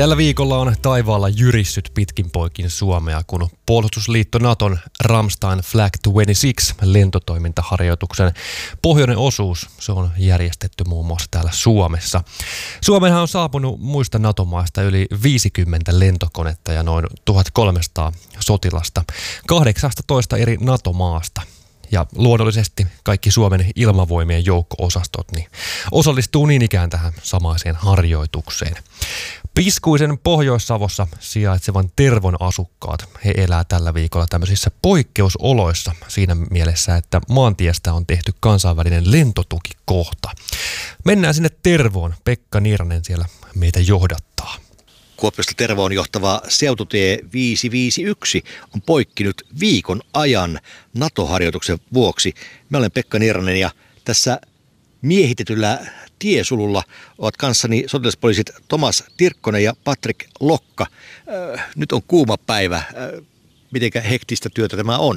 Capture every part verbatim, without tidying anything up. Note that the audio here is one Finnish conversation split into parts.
Tällä viikolla on taivaalla jyrissyt pitkin poikin Suomea, kun puolustusliitto Naton Ramstein Flag kaksikymmentäkuusi lentotoimintaharjoituksen pohjoinen osuus, se on järjestetty muun muassa täällä Suomessa. Suomeenhan on saapunut muista NATO-maista yli viisikymmentä lentokonetta ja noin tuhatkolmesataa sotilasta kahdeksastatoista eri NATO-maasta. Ja luonnollisesti kaikki Suomen ilmavoimien joukko-osastot niin osallistuu niin ikään tähän samaiseen harjoitukseen. Piskuisen Pohjois-Savossa sijaitsevan Tervon asukkaat, he elää tällä viikolla tämmöisissä poikkeusoloissa siinä mielessä, että maantiestä on tehty kansainvälinen lentotukikohta. Mennään sinne Tervoon. Pekka Niiranen siellä meitä johdattaa. Kuopiosta Tervoon johtava seututie viisi viisi yksi on poikkinut viikon ajan NATO-harjoituksen vuoksi. Mä olen Pekka Niiranen ja tässä miehitetyllä tiesululla ovat kanssani sotilaspoliisit Tomas Tirkkonen ja Patrik Lokka. Äh, nyt on kuuma päivä. Äh, mitenkä hektistä työtä tämä on?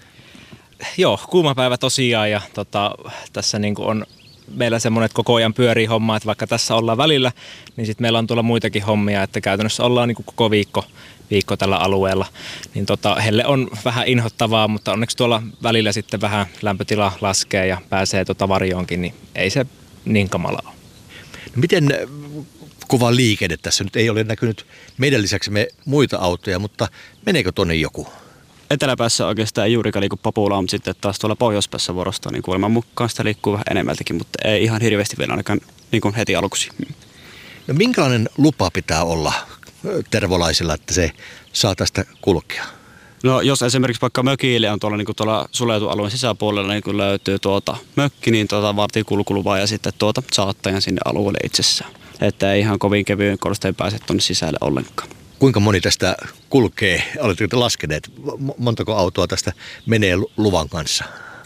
Joo, kuuma päivä tosiaan ja tota, tässä niin kuin on meillä semmoinen, että koko ajan pyörii homma, että vaikka tässä ollaan välillä, niin sitten meillä on tuolla muitakin hommia, että käytännössä ollaan niin kuin koko viikko, viikko tällä alueella. Niin tota, helle on vähän inhottavaa, mutta onneksi tuolla välillä sitten vähän lämpötila laskee ja pääsee tota varjoonkin, niin ei se niin kamala ole. No miten kova liikenne tässä? Nyt ei ole näkynyt meidän lisäksi muita autoja, mutta meneekö tuonne joku? Eteläpäässä oikeastaan ei juurikaan liiku papulaa, mutta sitten taas tuolla pohjoispäässä vuorostaan niin kuuleman mukaan sitä liikkuu vähän enemmältäkin, mutta ei ihan hirveästi vielä ainakaan niin kuin heti aluksi. No minkälainen lupa pitää olla tervolaisilla, että se saa tästä kulkea? No jos esimerkiksi vaikka mökille on tuolla, niin kuin tuolla suljetun alueen sisäpuolella niin kun löytyy tuota mökki, niin tuota vaatii kulkulupaa ja sitten tuota saattajan sinne alueelle itsessään. Että ei ihan kovin kevyen korosteen pääse tuonne sisälle ollenkaan. Kuinka moni tästä kulkee? Oletteko te laskeneet? Montako autoa tästä menee luvan kanssa?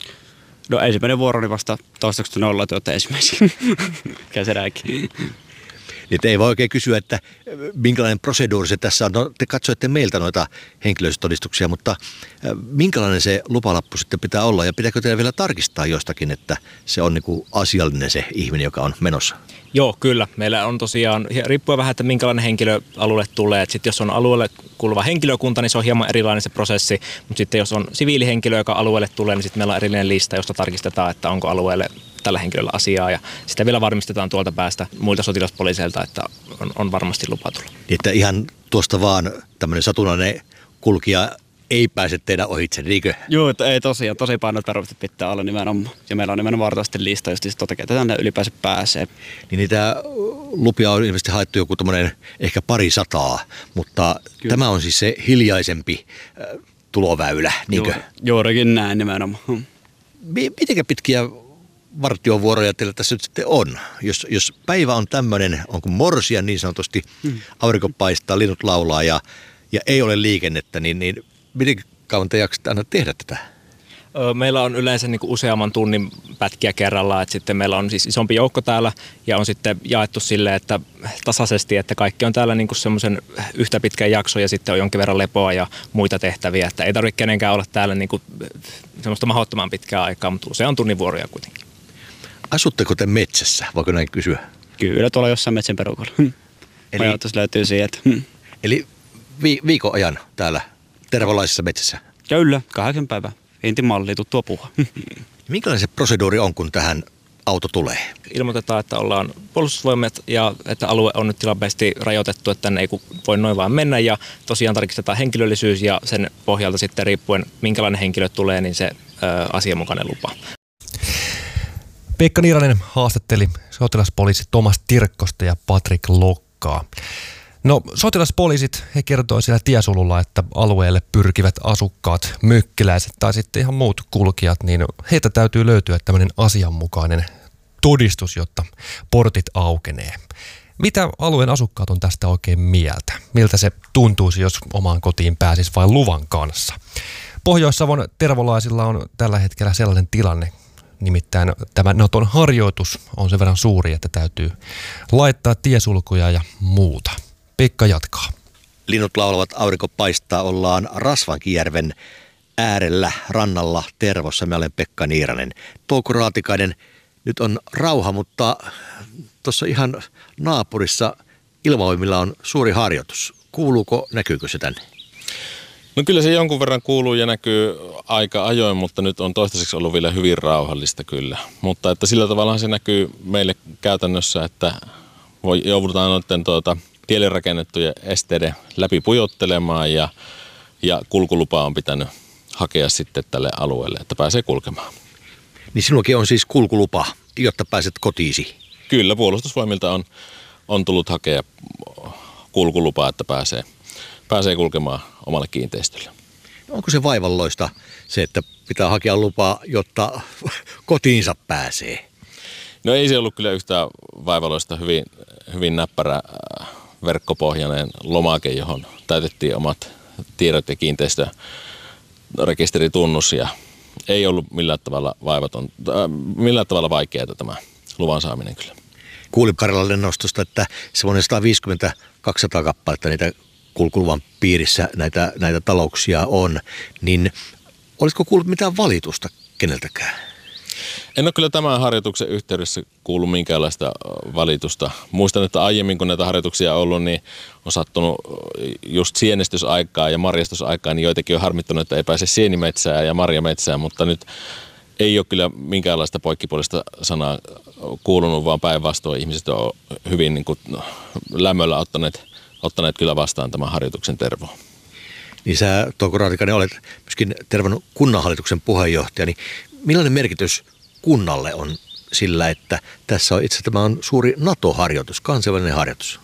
No ensimmäinen vuoro oli vasta toistaiseksi nolla tuota ensimmäisiä. Käserääkin. Niin ei voi oikein kysyä, että minkälainen proseduuri se tässä on. No, te katsoitte meiltä noita henkilöllisyystodistuksia, mutta minkälainen se lupalappu sitten pitää olla? Ja pitääkö teidän vielä tarkistaa jostakin, että se on niin kuin asiallinen se ihminen, joka on menossa? Joo, kyllä. Meillä on tosiaan, riippuen vähän, että minkälainen henkilö alueelle tulee. Että sitten jos on alueelle kuuluva henkilökunta, niin se on hieman erilainen se prosessi. Mutta sitten jos on siviilihenkilö, joka alueelle tulee, niin sitten meillä on erillinen lista, josta tarkistetaan, että onko alueelle tällä henkilöllä asiaa. Ja sitä vielä varmistetaan tuolta päästä muilta sotilaspoliiseilta, että on, on varmasti lupa tulla. Niin, että ihan tuosta vaan tämmöinen satunnainen kulkija ei pääse teidän ohitse, niinkö? Joo, ei tosiaan. Tosi painot perustet pitää olla nimenomaan. Ja meillä on nimenomaan vartaisesti lista, just totta kai tänne ylipäänsä pääsee. Niin niitä lupia on ilmeisesti haettu joku tommoinen ehkä pari sataa, mutta kyllä, tämä on siis se hiljaisempi äh, tuloväylä, niinkö? Juuri, juurikin näin nimenomaan. Mitenkä pitkiä vartiovuoroja teillä tässä nyt sitten on? Jos, jos päivä on tämmöinen, on kuin morsia niin sanotusti, hmm. aurinko paistaa, linnut laulaa ja, ja ei ole liikennettä, niin, niin miten kauan te jaksatte aina tehdä tätä? Meillä on yleensä niin kuin useamman tunnin pätkiä kerrallaan, että sitten meillä on siis isompi joukko täällä ja on sitten jaettu silleen, että tasaisesti, että kaikki on täällä niin kuin semmoisen yhtä pitkän jakson ja sitten on jonkin verran lepoa ja muita tehtäviä, että ei tarvitse kenenkään olla täällä niin kuin semmoista mahdottoman pitkää aikaa, mutta usean tunnin vuoroja kuitenkin. Asutteko te metsässä, voiko näin kysyä? Kyllä, tuolla jossain metsän perukalla. Eli, Majoitus löytyy sieltä. Eli vi- viikon ajan täällä tervolaisessa metsässä? Kyllä, kahdeksan päivää. Intin malli, tuttua puhua. Minkälainen se proseduuri on, kun tähän auto tulee? Ilmoitetaan, että ollaan puolustusvoimat ja että alue on nyt tilapäisesti rajoitettu, että tänne ei voi noin vaan mennä. Ja tosiaan tarkistetaan henkilöllisyys ja sen pohjalta sitten riippuen minkälainen henkilö tulee, niin se ö, asianmukainen lupa. Pekka Niiranen haastatteli sotilaspoliisi Tomas Tirkkosta ja Patrik Lokkaa. No sotilaspoliisit, he kertoi siellä tiesululla, että alueelle pyrkivät asukkaat, mökkiläiset tai sitten ihan muut kulkijat, niin heitä täytyy löytyä tämmöinen asianmukainen todistus, jotta portit aukenee. Mitä alueen asukkaat on tästä oikein mieltä? Miltä se tuntuisi, jos omaan kotiin pääsisi vain luvan kanssa? Pohjois-Savon tervolaisilla on tällä hetkellä sellainen tilanne, nimittäin tämä Naton harjoitus on sen verran suuri, että täytyy laittaa tiesulkuja ja muuta. Pekka jatkaa. Linnut laulavat, aurinko paistaa, ollaan Rasvankijärven äärellä, rannalla, Tervossa. Mä olen Pekka Niiranen. Touko Raatikainen, nyt on rauha, mutta tuossa ihan naapurissa Ilmavoimilla on suuri harjoitus. Kuuluuko, näkyykö se tänne? No kyllä se jonkun verran kuuluu ja näkyy aika ajoin, mutta nyt on toistaiseksi ollut vielä hyvin rauhallista kyllä. Mutta että sillä tavallaan se näkyy meille käytännössä, että voi, joudutaan noiden tuota, tielle rakennettujen esteiden läpi pujottelemaan ja, ja kulkulupa on pitänyt hakea sitten tälle alueelle, että pääsee kulkemaan. Niin sinullakin on siis kulkulupa, jotta pääset kotiisi? Kyllä, puolustusvoimilta on, on tullut hakea kulkulupaa, että pääsee, pääsee kulkemaan omalle kiinteistölle. Onko se vaivalloista se, että pitää hakea lupaa, jotta kotiinsa pääsee? No ei se ollut kyllä yhtään vaivalloista, hyvin, hyvin näppärä verkkopohjainen lomake, johon täytettiin omat tiedot ja kiinteistörekisteritunnus ja ei ollut millään tavalla vaivaton, äh, millään tavalla vaikeaa tämä luvan saaminen kyllä. Kuulin Karjalan lennostosta, että semmoinen sata viisikymmentä kaksisataa kappaletta niitä kulkuluvan piirissä näitä, näitä talouksia on, niin olisiko kuullut mitään valitusta keneltäkään? En ole kyllä tämän harjoituksen yhteydessä kuullut minkäänlaista valitusta. Muistan, että aiemmin kun näitä harjoituksia on ollut, niin on sattunut just sienestysaikaa ja marjastusaikaa, niin joitakin on harmittanut, että ei pääse sienimetsään ja marjametsään, mutta nyt ei ole kyllä minkäänlaista poikkipuolista sanaa kuulunut, vaan päinvastoin ihmiset on hyvin niin kuin lämmöllä ottaneet, ottaneet kyllä vastaan tämän harjoituksen tervoa. Niin sä, Touko Raatikainen, olet myöskin Tervon kunnanhallituksen puheenjohtaja, niin millainen merkitys kunnalle on sillä, että tässä on itse tämä on suuri NATO-harjoitus, kansainvälinen harjoitus?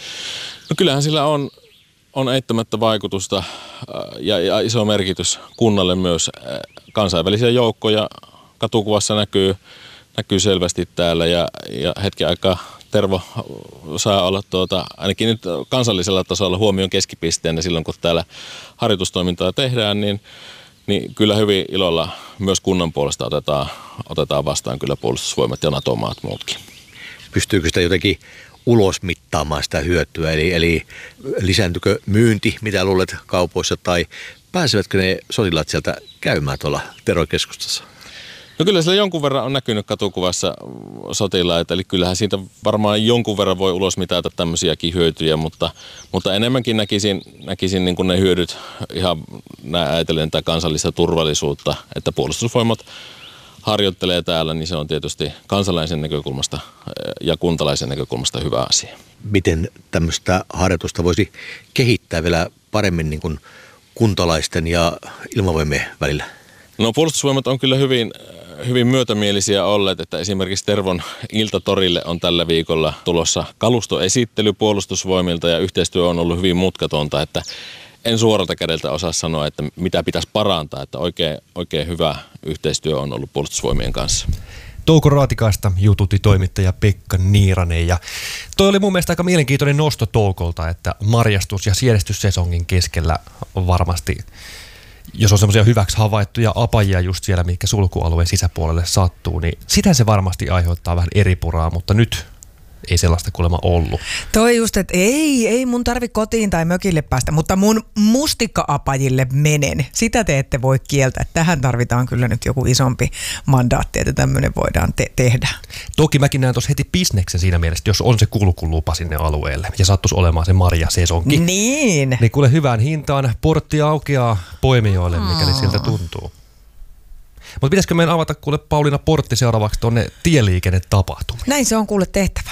No kyllähän sillä on, on eittämättä vaikutusta ja, ja iso merkitys kunnalle myös. Kansainvälisiä joukkoja katukuvassa näkyy, näkyy selvästi täällä ja, ja hetken aikaa Tervo saa olla tuota, ainakin nyt kansallisella tasolla huomion keskipisteenä silloin, kun täällä harjoitustoimintaa tehdään, niin Niin kyllä hyvin ilolla myös kunnan puolesta otetaan, otetaan vastaan kyllä puolustusvoimat ja NATO-maat muutkin. Pystyykö sitä jotenkin ulos mittaamaan sitä hyötyä, eli, eli lisääntykö myynti, mitä luulet kaupoissa, tai pääsevätkö ne sotilaat sieltä käymään tuolla terrorikeskustassa? No kyllä sillä jonkun verran on näkynyt katukuvassa sotilaita, eli kyllähän siitä varmaan jonkun verran voi ulos mitata tämmöisiäkin hyötyjä, mutta, mutta enemmänkin näkisin, näkisin niin kuin ne hyödyt ihan näin ajatellen tätä kansallista turvallisuutta, että puolustusvoimat harjoittelee täällä, niin se on tietysti kansalaisen näkökulmasta ja kuntalaisen näkökulmasta hyvä asia. Miten tämmöistä harjoitusta voisi kehittää vielä paremmin niin kuin kuntalaisten ja ilmavoimien välillä? No puolustusvoimat on kyllä hyvin, hyvin myötämielisiä olleet, että esimerkiksi Tervon iltatorille on tällä viikolla tulossa kalustoesittely puolustusvoimilta ja yhteistyö on ollut hyvin mutkatonta, että en suoralta kädeltä osaa sanoa, että mitä pitäisi parantaa, että oikein, oikein hyvä yhteistyö on ollut puolustusvoimien kanssa. Touko Raatikaista jututti toimittaja Pekka Niiranen ja toi oli mun mielestä aika mielenkiintoinen nosto Toukolta, että marjastus- ja sienestyssesongin keskellä varmasti, jos on semmoisia hyväksi havaittuja apajia just siellä, mitkä sulkualueen sisäpuolelle sattuu, niin sitä se varmasti aiheuttaa vähän eri puraa, mutta nyt ei sellaista kuulemma ollut. Toi just, että ei, ei mun tarvi kotiin tai mökille päästä, mutta mun mustikka-apajille menen. Sitä te ette voi kieltää. Tähän tarvitaan kyllä nyt joku isompi mandaatti, että tämmöinen voidaan te- tehdä. Toki mäkin näen tuossa heti bisneksen siinä mielessä, jos on se kulkulupa sinne alueelle ja sattuisi olemaan se marjasesonki. Niin. Niin kuule hyvään hintaan portti aukeaa poimijoille, mikäli siltä tuntuu. Mutta pitäisikö meidän avata kuule Pauliina portti seuraavaksi tuonne tieliikennetapahtumiin? Näin se on kuule tehtävä.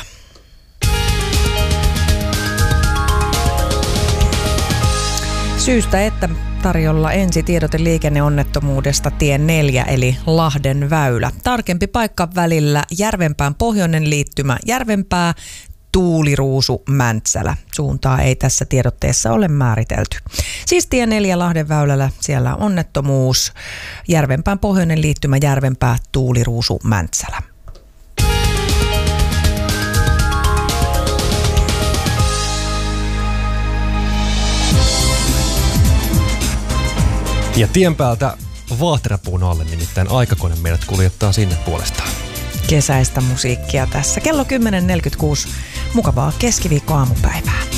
Syystä, että tarjolla ensi tiedote liikenneonnettomuudesta tie neljä eli Lahden väylä. Tarkempi paikka välillä Järvenpään pohjoinen liittymä Järvenpää, Tuuliruusu, Mäntsälä. Suuntaa ei tässä tiedotteessa ole määritelty. Siis tie neljä Lahden väylällä, siellä on onnettomuus. Järvenpään pohjoinen liittymä Järvenpää, Tuuliruusu, Mäntsälä. Ja tien päältä Vaahterapuun alle nimittäin aikakone meidät kuljettaa sinne puolestaan. Kesäistä musiikkia tässä. Kello kymmenen neljäkymmentäkuusi. Mukavaa keskiviikkoaamupäivää.